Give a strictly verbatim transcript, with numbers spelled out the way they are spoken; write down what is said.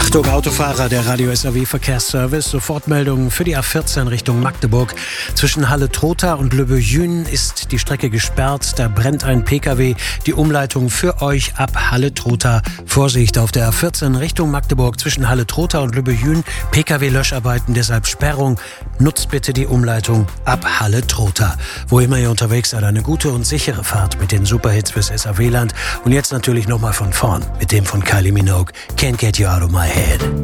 Achtung Autofahrer, der Radio S A W Verkehrsservice. Sofortmeldungen für die A vierzehn Richtung Magdeburg. Zwischen Halle-Trotha und Lübbe-Jünen ist die Strecke gesperrt. Da brennt ein Pkw. Die Umleitung für euch ab Halle-Trotha. Vorsicht auf der A vierzehn Richtung Magdeburg zwischen Halle-Trotha und Lübbe-Jünen. Pkw-Löscharbeiten, deshalb Sperrung. Nutzt bitte die Umleitung ab Halle-Trotha. Wo immer ihr unterwegs seid, eine gute und sichere Fahrt mit den Superhits fürs S A W-Land. Und jetzt natürlich nochmal von vorn mit dem von Kylie Minogue. Can't Get You Out of My Head.